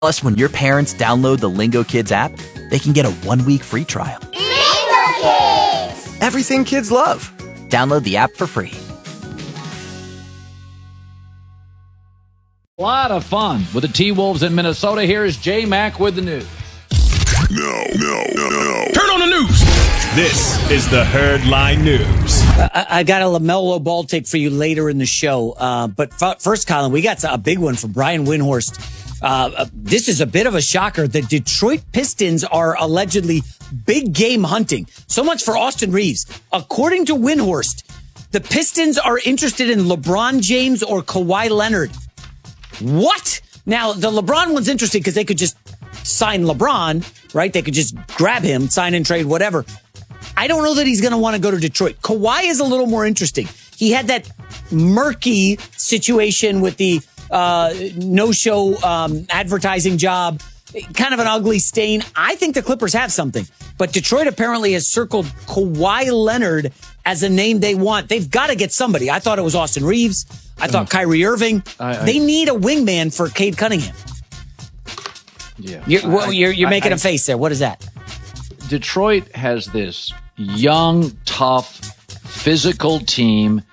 Plus, when your parents download the Lingo Kids app, they can get a 1-week free trial. Lingo Kids! Everything kids love. Download the app for free. A lot of fun with the T-Wolves in Minnesota. Here's J Mac with the news. No. Turn on the news. This is the Herd Line News. I got a LaMelo Ball take for you later in the show. But first, Colin, we got a big one from Brian Windhorst. This is a bit of a shocker. The Detroit Pistons are allegedly big game hunting. So much for Austin Reeves. According to Windhorst, the Pistons are interested in LeBron James or Kawhi Leonard. What? Now, the LeBron one's interesting because they could just sign LeBron, right? They could just grab him, sign and trade, whatever. I don't know that he's going to want to go to Detroit. Kawhi is a little more interesting. He had that murky situation with the no-show advertising job, kind of an ugly stain. I think the Clippers have something, but Detroit apparently has circled Kawhi Leonard as a name they want. They've got to get somebody. I thought it was Austin Reeves. I thought Kyrie Irving. They need a wingman for Cade Cunningham. Yeah, you're making a face there. What is that? Detroit has this young, tough, physical team.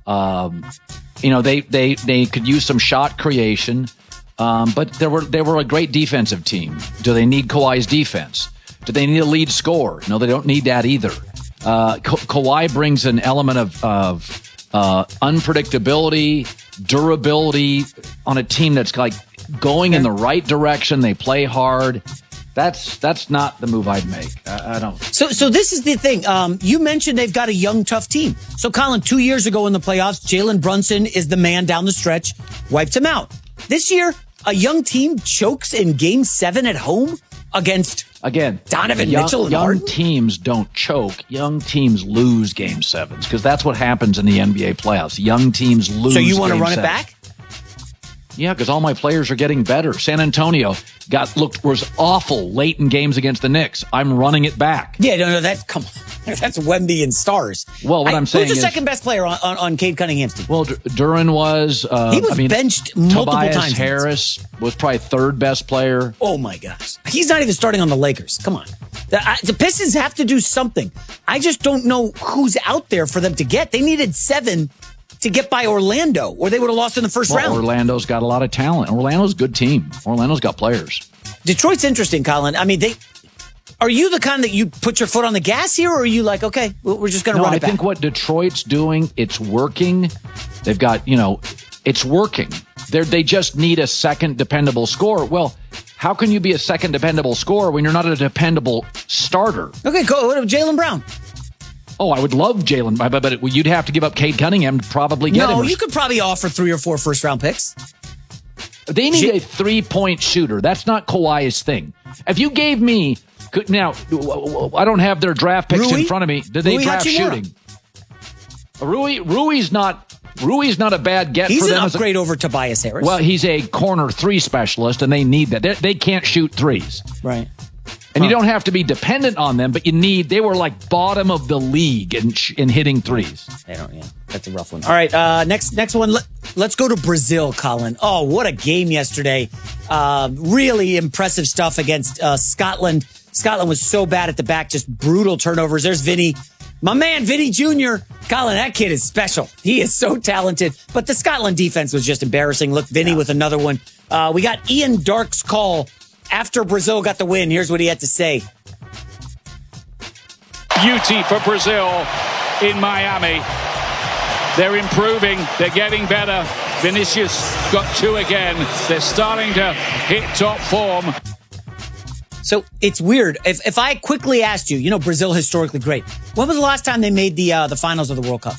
They could use some shot creation, but they were a great defensive team. Do they need Kawhi's defense? Do they need a lead scorer? No, they don't need that either. Kawhi brings an element of unpredictability, durability on a team that's like going in the right direction. They play hard. That's not the move I'd make. I don't. So this is the thing. You mentioned they've got a young, tough team. So, Colin, 2 years ago in the playoffs, Jalen Brunson is the man down the stretch, wiped him out. This year, a young team chokes in Game 7 at home against Donovan Mitchell and Harden. Young teams don't choke. Young teams lose Game 7s because that's what happens in the NBA playoffs. Young teams lose. So you want to run it back? Yeah, because all my players are getting better. San Antonio was awful late in games against the Knicks. I'm running it back. Yeah, no, that's Wemby and stars. Well, what I'm saying who's the second best player on Cade Cunningham's team? Well, Duran was. He was benched multiple Tobias times. Harris was probably third best player. Oh my gosh, he's not even starting on the Lakers. Come on, the Pistons have to do something. I just don't know who's out there for them to get. They needed 7 to get by Orlando, or they would have lost in the first round. Orlando's got a lot of talent. Orlando's a good team. Orlando's got players. Detroit's interesting, Colin. I mean, are you the kind that you put your foot on the gas here, or are you like, okay, we're just going to run it back? I think what Detroit's doing, it's working. They've got, it's working. They just need a second dependable scorer. Well, how can you be a second dependable scorer when you're not a dependable starter? Okay, go Jaylen Brown. Oh, I would love Jalen, but you'd have to give up Cade Cunningham to probably get him. No, you could probably offer 3 or 4 first-round picks. They need a 3-point shooter. That's not Kawhi's thing. If you gave me... Now, I don't have their draft picks in front of me. Did they draft shooting? Rui's not a bad get for them. He's an upgrade over Tobias Harris. Well, he's a corner 3 specialist, and they need that. They can't shoot threes. Right. And you don't have to be dependent on them, but they were like bottom of the league in hitting threes. They don't, yeah. That's a rough one. All right, next one. Let's go to Brazil, Colin. Oh, what a game yesterday. Really impressive stuff against Scotland. Scotland was so bad at the back, just brutal turnovers. There's Vinny. My man, Vinny Jr. Colin, that kid is special. He is so talented. But the Scotland defense was just embarrassing. Look, Vinny with another one. We got Ian Darke's call after Brazil got the win. Here's what he had to say. Beauty for Brazil in Miami. They're improving. They're getting better. Vinicius got 2 again. They're starting to hit top form. So it's weird. If I quickly asked you, Brazil historically great. When was the last time they made the finals of the World Cup?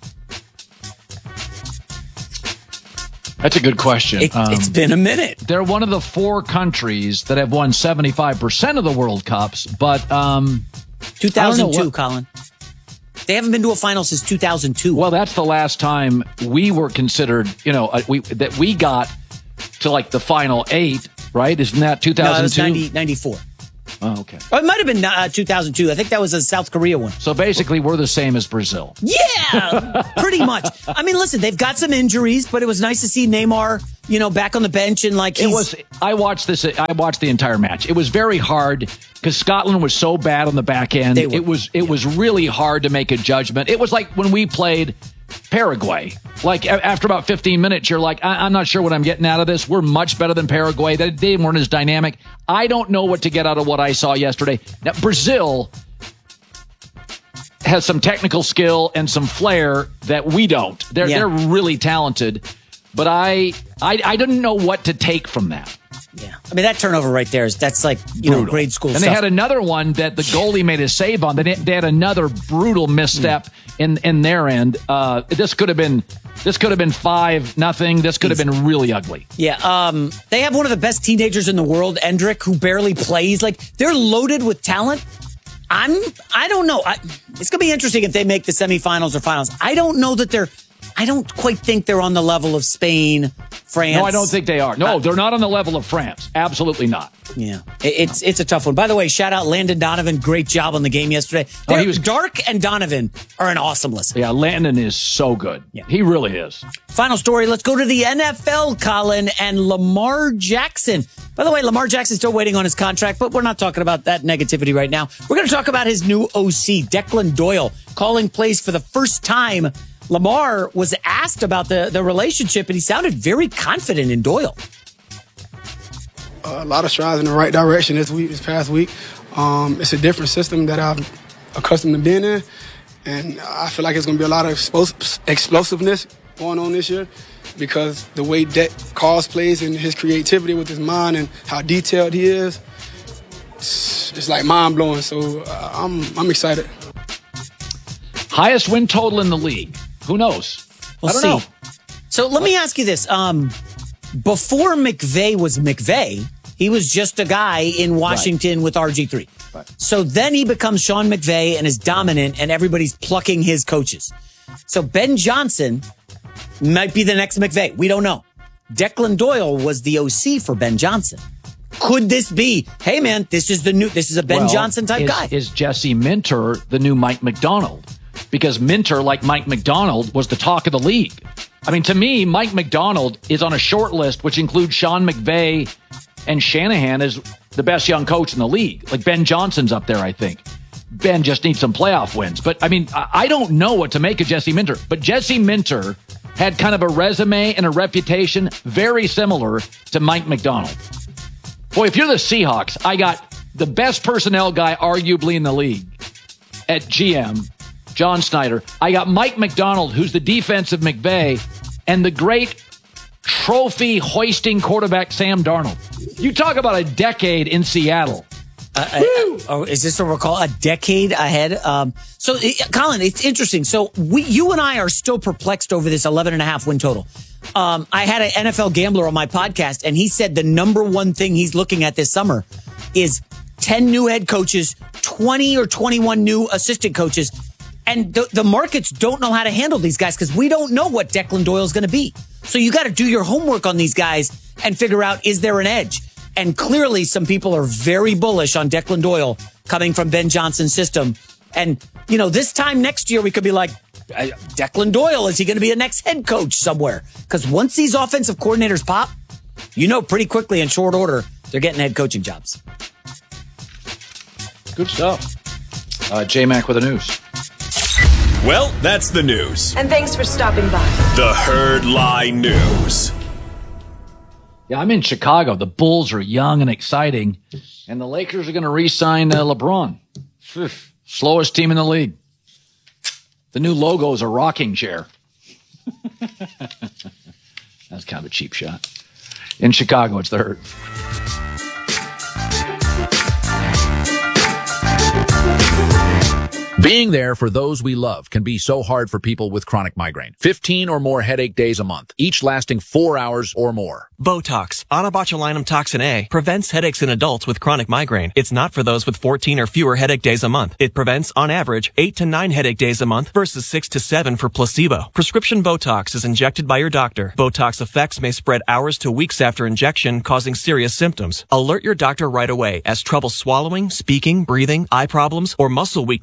That's a good question. It's been a minute. They're one of the 4 countries that have won 75% of the World Cups, but 2002, Colin. They haven't been to a final since 2002. Well, that's the last time we were considered, that we got to like the final 8, right? Isn't that 2002? No, it was 94. Oh, okay. Oh, it might have been 2002. I think that was a South Korea one. So basically, we're the same as Brazil. Yeah, pretty much. I mean, listen, they've got some injuries, but it was nice to see Neymar back on the bench and like I watched the entire match. It was very hard because Scotland was so bad on the back end. It was really hard to make a judgment. It was like when we played Paraguay. Like after about 15 minutes, you're like, I'm not sure what I'm getting out of this. We're much better than Paraguay. They weren't as dynamic. I don't know what to get out of what I saw yesterday. Now, Brazil has some technical skill and some flair that we don't. They're really talented, but I didn't know what to take from that. Yeah, I mean, that turnover right there that's like, grade school and stuff. They had another one that the goalie made a save on. They had another brutal misstep in their end. This could have been 5-0. This could have been really ugly. Yeah, they have one of the best teenagers in the world, Endrick, who barely plays. Like, they're loaded with talent. I don't know. It's going to be interesting if they make the semifinals or finals. I don't quite think they're on the level of Spain, France. No, I don't think they are. No, they're not on the level of France. Absolutely not. Yeah, it's a tough one. By the way, shout out Landon Donovan. Great job on the game yesterday. He was Dark and Donovan are an awesome listen. Yeah, Landon is so good. Yeah. He really is. Final story. Let's go to the NFL, Colin, and Lamar Jackson. By the way, Lamar Jackson's still waiting on his contract, but we're not talking about that negativity right now. We're going to talk about his new OC, Declan Doyle, calling plays for the first time. Lamar was asked about the relationship, and he sounded very confident in Doyle. A lot of strides in the right direction this past week. It's a different system that I'm accustomed to being in, and I feel like it's going to be a lot of explosiveness going on this year because the way Deck calls plays and his creativity with his mind and how detailed he is, it's like mind-blowing. So I'm excited. Highest win total in the league. Who knows? I don't know. So let me ask you this. Before McVay was McVay, he was just a guy in Washington with RG3. Right. So then he becomes Sean McVay and is dominant, and everybody's plucking his coaches. So Ben Johnson might be the next McVay. We don't know. Declan Doyle was the OC for Ben Johnson. Could this be, hey man, this is a Ben Johnson type guy? Is Jesse Minter the new Mike McDonald? Because Minter, like Mike McDonald, was the talk of the league. I mean, to me, Mike McDonald is on a short list, which includes Sean McVay and Shanahan as the best young coach in the league. Like Ben Johnson's up there, I think. Ben just needs some playoff wins. But, I mean, I don't know what to make of Jesse Minter. But Jesse Minter had kind of a resume and a reputation very similar to Mike McDonald. Boy, if you're the Seahawks, I got the best personnel guy arguably in the league at GM, John Snyder. I got Mike McDonald, who's the defensive McVay, and the great trophy hoisting quarterback Sam Darnold. You talk about a decade in Seattle. Is this what we're calling a decade ahead? Colin, it's interesting. So you and I are still perplexed over this 11.5 win total. I had an NFL gambler on my podcast, and he said the number one thing he's looking at this summer is 10 new head coaches, 20 or 21 new assistant coaches. And the markets don't know how to handle these guys because we don't know what Declan Doyle is going to be. So you got to do your homework on these guys and figure out, is there an edge? And clearly some people are very bullish on Declan Doyle coming from Ben Johnson's system. And, this time next year, we could be like, Declan Doyle, is he going to be a next head coach somewhere? Because once these offensive coordinators pop, pretty quickly in short order, they're getting head coaching jobs. Good stuff. J-Mac with the news. Well, that's the news. And thanks for stopping by. The Herd Lie News. Yeah, I'm in Chicago. The Bulls are young and exciting, and the Lakers are going to re-sign LeBron. Slowest team in the league. The new logo is a rocking chair. That's kind of a cheap shot. In Chicago, it's the Herd. Being there for those we love can be so hard for people with chronic migraine. 15 or more headache days a month, each lasting 4 hours or more. Botox, onabotulinum toxin A, prevents headaches in adults with chronic migraine. It's not for those with 14 or fewer headache days a month. It prevents, on average, 8 to 9 headache days a month versus 6 to 7 for placebo. Prescription Botox is injected by your doctor. Botox effects may spread hours to weeks after injection, causing serious symptoms. Alert your doctor right away, as trouble swallowing, speaking, breathing, eye problems, or muscle weakness can be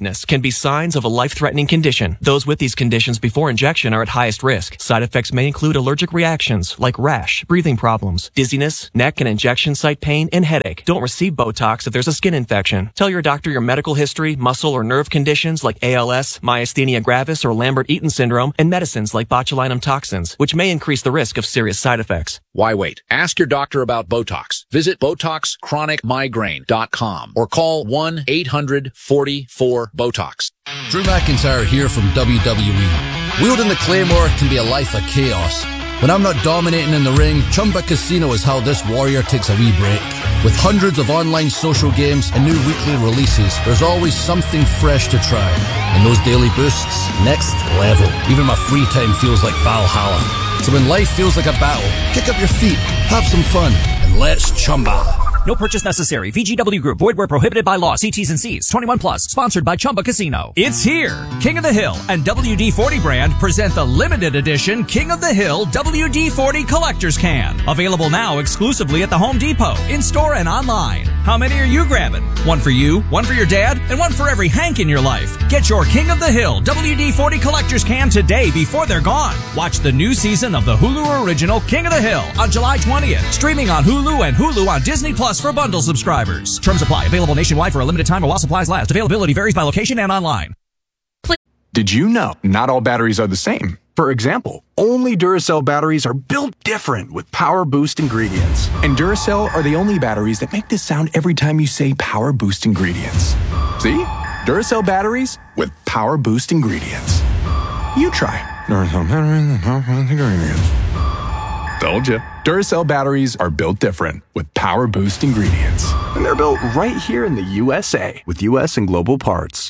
be signs of a life-threatening condition. Those with these conditions before injection are at highest risk. Side effects may include allergic reactions like rash, breathing problems, dizziness, neck and injection site pain, and headache. Don't receive Botox if there's a skin infection. Tell your doctor your medical history, muscle or nerve conditions like ALS, myasthenia gravis, or Lambert-Eaton syndrome, and medicines like botulinum toxins, which may increase the risk of serious side effects. Why wait? Ask your doctor about Botox. Visit BotoxChronicMigraine.com or call 1-800-44-BOTOX. Drew McIntyre here from WWE. Wielding the Claymore can be a life of chaos. When I'm not dominating in the ring, Chumba Casino is how this warrior takes a wee break. With hundreds of online social games and new weekly releases, there's always something fresh to try. And those daily boosts, next level. Even my free time feels like Valhalla. So when life feels like a battle, kick up your feet, have some fun, and let's Chumba. No purchase necessary. VGW Group. Void where prohibited by law. See T's and C's. 21 plus. Sponsored by Chumba Casino. It's here. King of the Hill and WD-40 brand present the limited edition King of the Hill WD-40 Collector's Can. Available now exclusively at the Home Depot, in-store and online. How many are you grabbing? One for you, one for your dad, and one for every Hank in your life. Get your King of the Hill WD-40 Collector's Can today before they're gone. Watch the new season of the Hulu original King of the Hill on July 20th. Streaming on Hulu and Hulu on Disney Plus for bundle subscribers. Terms apply. Available nationwide for a limited time while supplies last. Availability varies by location and online. Did you know not all batteries are the same? For example, only Duracell batteries are built different with Power Boost ingredients. And Duracell are the only batteries that make this sound every time you say Power Boost ingredients. See? Duracell batteries with Power Boost ingredients. You try. Duracell batteries with Power Boost ingredients. Told you. Duracell batteries are built different with Power Boost ingredients. And they're built right here in the USA with US and global parts.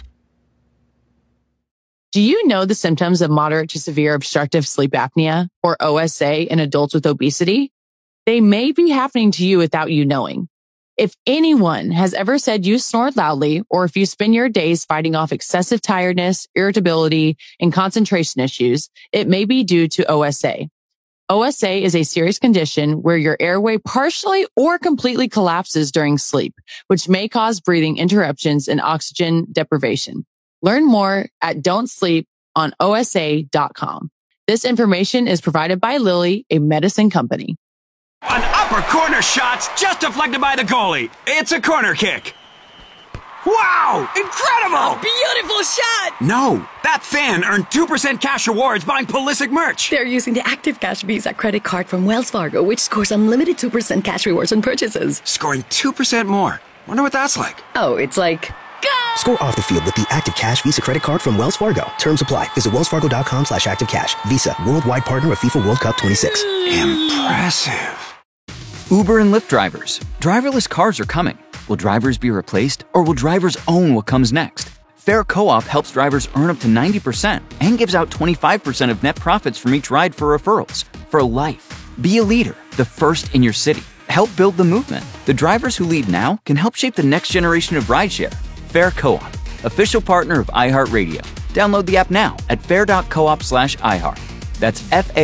Do you know the symptoms of moderate to severe obstructive sleep apnea, or OSA, in adults with obesity? They may be happening to you without you knowing. If anyone has ever said you snore loudly, or if you spend your days fighting off excessive tiredness, irritability, and concentration issues, it may be due to OSA. OSA is a serious condition where your airway partially or completely collapses during sleep, which may cause breathing interruptions and oxygen deprivation. Learn more at don'tsleeponosa.com. This information is provided by Lilly, a medicine company. An upper corner shot's just deflected by the goalie. It's a corner kick. Wow! Incredible! A beautiful shot! No, that fan earned 2% cash rewards buying Pulisic merch. They're using the Active Cash Visa credit card from Wells Fargo, which scores unlimited 2% cash rewards on purchases. Scoring 2% more. Wonder what that's like. Oh, it's like... Go! Score off the field with the Active Cash Visa credit card from Wells Fargo. Terms apply. Visit wellsfargo.com/activecash. Visa, worldwide partner of FIFA World Cup 26. Impressive. Uber and Lyft drivers. Driverless cars are coming. Will drivers be replaced, or will drivers own what comes next? Fair Co-op helps drivers earn up to 90% and gives out 25% of net profits from each ride for referrals. For life. Be a leader, the first in your city. Help build the movement. The drivers who lead now can help shape the next generation of rideshare. Fair Co-op, official partner of iHeartRadio. Download the app now at fair.coop/iHeart. That's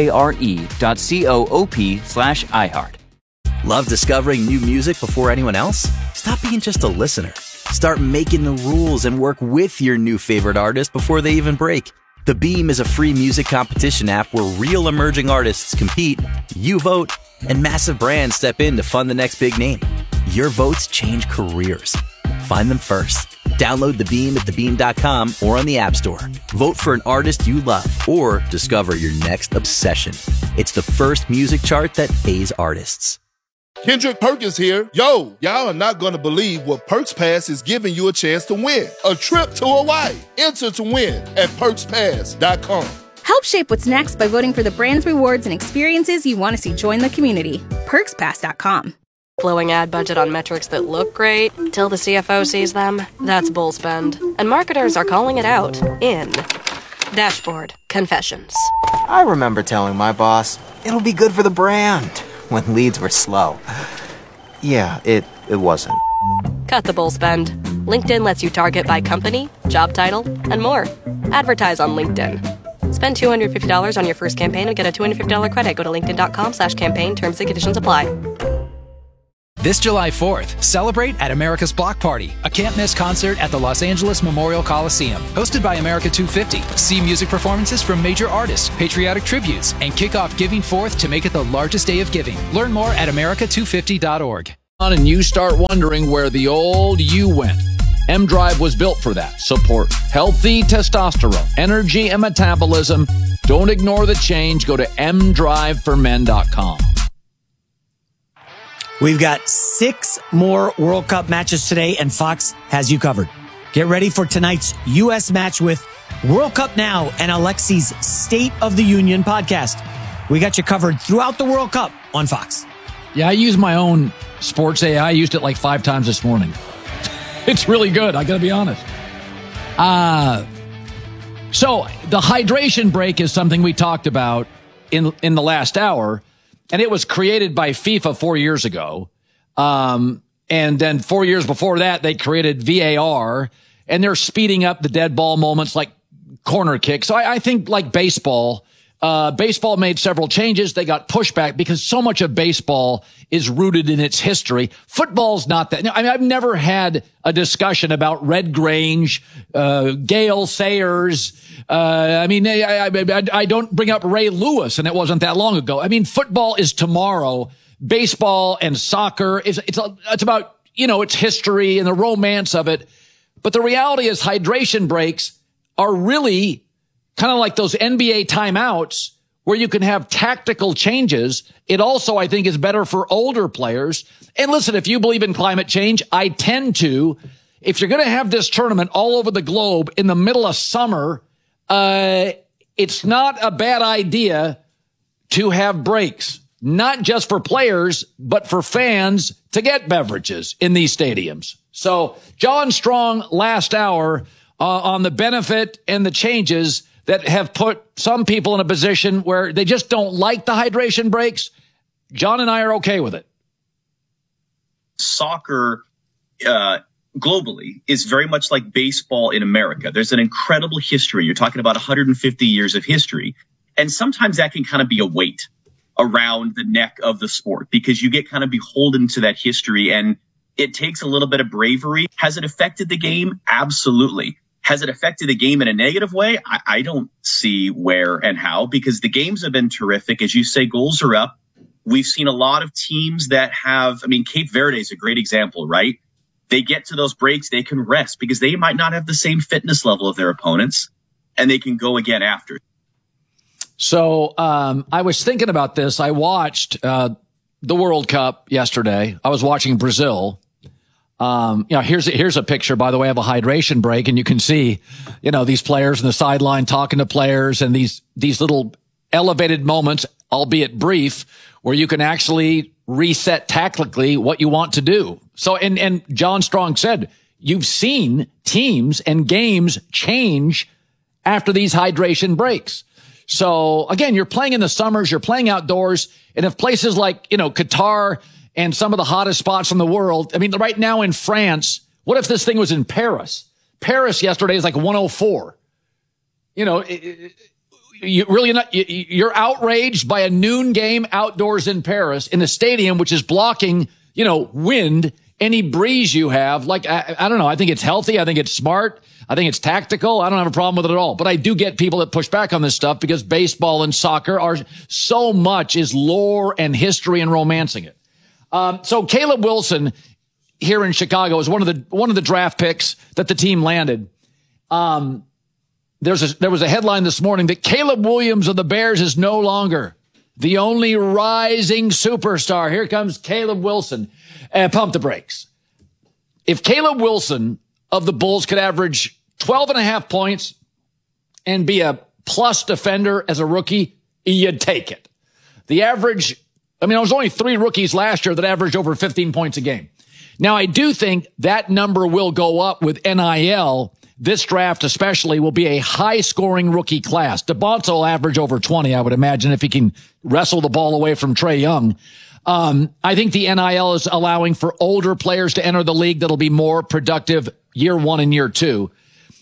FARE.coop/iHeart. Love discovering new music before anyone else? Stop being just a listener. Start making the rules and work with your new favorite artist before they even break. The Beam is a free music competition app where real emerging artists compete, you vote, and massive brands step in to fund the next big name. Your votes change careers. Find them first. Download The Beam at thebeam.com or on the App Store. Vote for an artist you love or discover your next obsession. It's the first music chart that pays artists. Kendrick Perkins here. Yo, y'all are not going to believe what Perks Pass is giving you a chance to win. A trip to Hawaii. Enter to win at perkspass.com. Help shape what's next by voting for the brands, rewards, and experiences you want to see join the community. perkspass.com. Blowing ad budget on metrics that look great till the CFO sees them. That's bull spend. And marketers are calling it out in Dashboard Confessions. I remember telling my boss, it'll be good for the brand, when leads were slow. Yeah, it wasn't. Cut the bull spend. LinkedIn lets you target by company, job title, and more. Advertise on LinkedIn. Spend $250 on your first campaign and get a $250 credit. Go to linkedin.com/campaign. Terms and conditions apply. This July 4th, celebrate at America's Block Party, a can't-miss concert at the Los Angeles Memorial Coliseum. Hosted by America 250, see music performances from major artists, patriotic tributes, and kick off Giving Forth to make it the largest day of giving. Learn more at america250.org. And you start wondering where the old you went. M-Drive was built for that. Support healthy testosterone, energy, and metabolism. Don't ignore the change. Go to mdriveformen.com. We've got 6 more World Cup matches today, and Fox has you covered. Get ready for tonight's U.S. match with World Cup Now and Alexi's State of the Union podcast. We got you covered throughout the World Cup on Fox. Yeah, I use my own sports AI. I used it like 5 times this morning. It's really good, I got to be honest. So the hydration break is something we talked about in the last hour. And it was created by FIFA 4 years ago. And then 4 years before that, they created VAR, and they're speeding up the dead ball moments like corner kicks. So I think like baseball made several changes. They got pushback because so much of baseball is rooted in its history. Football's not that. I mean, I've never had a discussion about Red Grange, Gale Sayers. I don't bring up Ray Lewis, and it wasn't that long ago. I mean, football is tomorrow. Baseball and soccer it's about, its history and the romance of it. But the reality is hydration breaks are really kind of like those NBA timeouts where you can have tactical changes. It also, I think, is better for older players. And listen, if you believe in climate change, I tend to. If you're going to have this tournament all over the globe in the middle of summer, it's not a bad idea to have breaks, not just for players, but for fans to get beverages in these stadiums. So John Strong last hour on the benefit and the changes that have put some people in a position where they just don't like the hydration breaks. John and I are okay with it. Soccer globally is very much like baseball in America. There's an incredible history. You're talking about 150 years of history. And sometimes that can kind of be a weight around the neck of the sport because you get kind of beholden to that history, and it takes a little bit of bravery. Has it affected the game? Absolutely. Has it affected the game in a negative way? I don't see where and how, because the games have been terrific. As you say, goals are up. We've seen a lot of teams that have, Cape Verde is a great example, right? They get to those breaks, they can rest because they might not have the same fitness level of their opponents, and they can go again after. So I was thinking about this. I watched the World Cup yesterday. I was watching Brazil. Here's a picture, by the way, of a hydration break, and you can see, these players on the sideline talking to players, and these little elevated moments, albeit brief, where you can actually reset tactically what you want to do. So, and John Strong said, you've seen teams and games change after these hydration breaks. So again, you're playing in the summers, you're playing outdoors, and if places like, Qatar and some of the hottest spots in the world, right now in France, what if this thing was in Paris? Paris yesterday is like 104. You're outraged by a noon game outdoors in Paris in a stadium, which is blocking, wind, any breeze you have. Like, I don't know. I think it's healthy. I think it's smart. I think it's tactical. I don't have a problem with it at all. But I do get people that push back on this stuff because baseball and soccer are so much is lore and history and romancing it. So Caleb Wilson here in Chicago is one of the draft picks that the team landed. There was a headline this morning that Caleb Williams of the Bears is no longer the only rising superstar. Here comes Caleb Wilson. Pump the brakes. If Caleb Wilson of the Bulls could average 12.5 points and be a plus defender as a rookie, you'd take it. The average, there was only 3 rookies last year that averaged over 15 points a game. Now, I do think that number will go up with NIL. This draft especially will be a high-scoring rookie class. DeBonto will average over 20, I would imagine, if he can wrestle the ball away from Trae Young. I think the NIL is allowing for older players to enter the league that'll be more productive year 1 and year 2.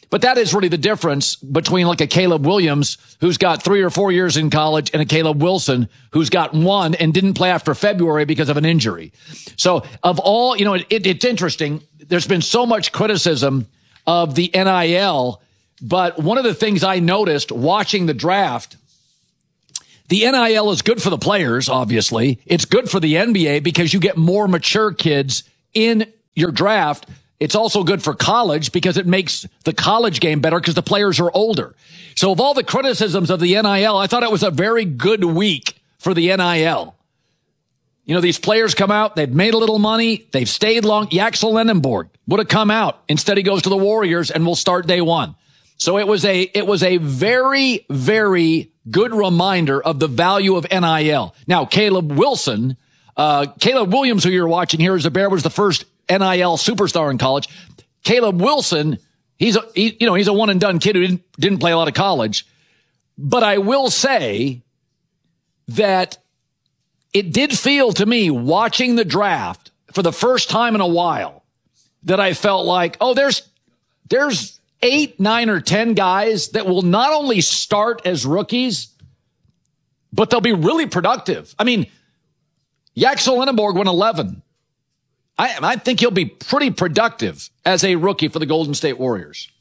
But that is really the difference between like a Caleb Williams who's got 3 or 4 years in college and a Caleb Wilson who's got 1 and didn't play after February because of an injury. So of all, it's interesting. There's been so much criticism of the NIL, but one of the things I noticed watching the draft, the NIL is good for the players, obviously. It's good for the NBA because you get more mature kids in your draft. It's also good for college because it makes the college game better because the players are older. So of all the criticisms of the NIL, I thought it was a very good week for the NIL. These players come out, they've made a little money, they've stayed long. Yaxel Lenenborg would have come out. Instead, he goes to the Warriors and will start day 1. So it was a very, very good reminder of the value of NIL. Now, Caleb Williams, who you're watching here as a Bear, was the first NIL superstar in college. Caleb Wilson, he's a one and done kid who didn't play a lot of college. But I will say that it did feel to me watching the draft for the first time in a while that I felt like, there's 8, 9, or 10 guys that will not only start as rookies, but they'll be really productive. I mean, Yaxel Lenenborg went 11. I think he'll be pretty productive as a rookie for the Golden State Warriors.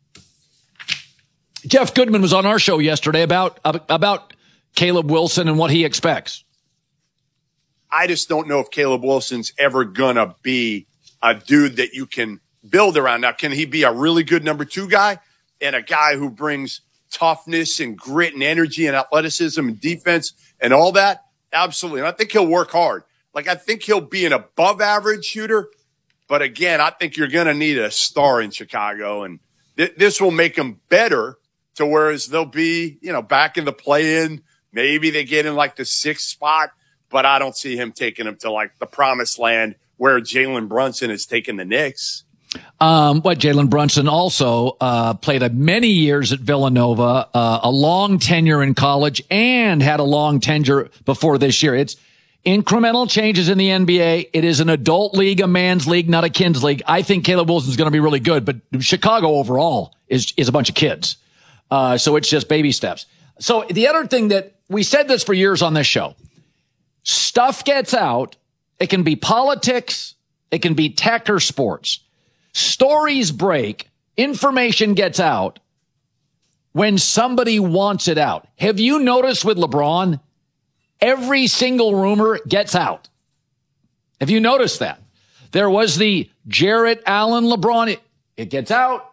Jeff Goodman was on our show yesterday about Caleb Wilson and what he expects. I just don't know if Caleb Wilson's ever going to be a dude that you can build around. Now, can he be a really good number 2 guy and a guy who brings toughness and grit and energy and athleticism and defense and all that? Absolutely. And I think he'll work hard. I think he'll be an above average shooter. But again, I think you're going to need a star in Chicago. And this will make him better to whereas they'll be, back in the play-in. Maybe they get in the 6th spot. But I don't see him taking him to the promised land where Jalen Brunson has taken the Knicks. Jalen Brunson also played many years at Villanova, a long tenure in college, and had a long tenure before this year. It's incremental changes in the NBA. It is an adult league, a man's league, not a kid's league. I think Caleb Wilson's going to be really good, but Chicago overall is a bunch of kids. So it's just baby steps. So the other thing that we said this for years on this show, stuff gets out. It can be politics. It can be tech or sports. Stories break. Information gets out when somebody wants it out. Have you noticed with LeBron, every single rumor gets out? Have you noticed that? There was the Jarrett Allen LeBron. It gets out.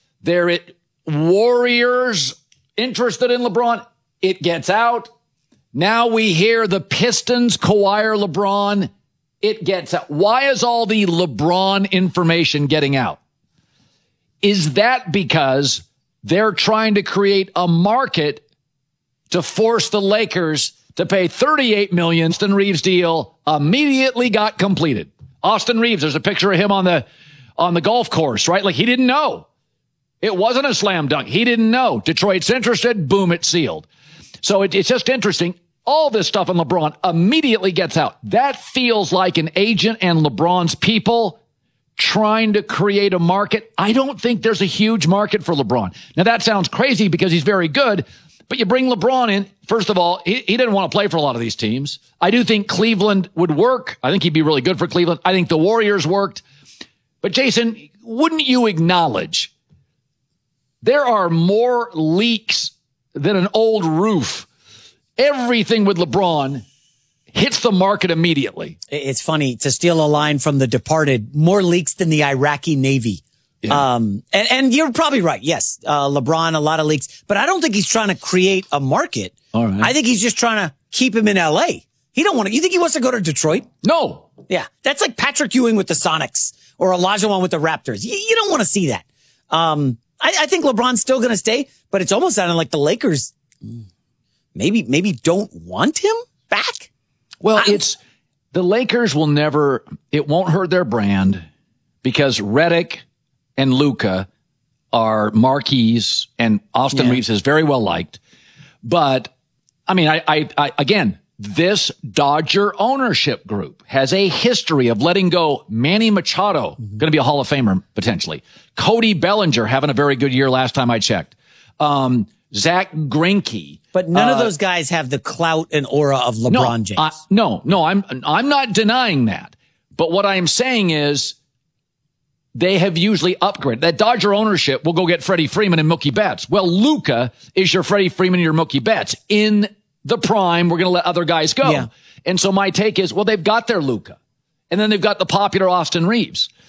Warriors interested in LeBron. It gets out. Now we hear the Pistons, Kawhi or LeBron. It gets out. Why is all the LeBron information getting out? Is that because they're trying to create a market to force the Lakers to pay $38 million? Austin Reeves deal immediately got completed. Austin Reeves, there's a picture of him on the golf course, right? He didn't know. It wasn't a slam dunk. He didn't know. Detroit's interested. Boom, it's sealed. So it's just interesting. All this stuff on LeBron immediately gets out. That feels like an agent and LeBron's people trying to create a market. I don't think there's a huge market for LeBron. Now, that sounds crazy because he's very good, but you bring LeBron in. First of all, he didn't want to play for a lot of these teams. I do think Cleveland would work. I think he'd be really good for Cleveland. I think the Warriors worked. But Jason, wouldn't you acknowledge there are more leaks than an old roof? Everything with LeBron hits the market immediately. It's funny, to steal a line from The Departed, more leaks than the Iraqi Navy. Yeah. And you're probably right. Yes, LeBron, a lot of leaks. But I don't think he's trying to create a market. All right. I think he's just trying to keep him in L.A. He don't want to. You think he wants to go to Detroit? No. Yeah. That's like Patrick Ewing with the Sonics or Olajuwon with the Raptors. You don't want to see that. I think LeBron's still going to stay, but it's almost sounding like the Lakers maybe don't want him back. Well, the Lakers will never, it won't hurt their brand because Redick and Luka are marquees and Austin Reeves is very well liked. But I mean, I again, This Dodger ownership group has a history of letting go Manny Machado, going to be a Hall of Famer potentially. Cody Bellinger having a very good year last time I checked. Zach Greinke. But none of those guys have the clout and aura of LeBron James. No, I'm not denying that. But what I'm saying is they have usually upgraded. That Dodger ownership will go get Freddie Freeman and Mookie Betts. Well, Luka is your Freddie Freeman and your Mookie Betts. In the prime, we're going to let other guys go. Yeah. And so my take is, well, they've got their Luka. And then they've got the popular Austin Reeves.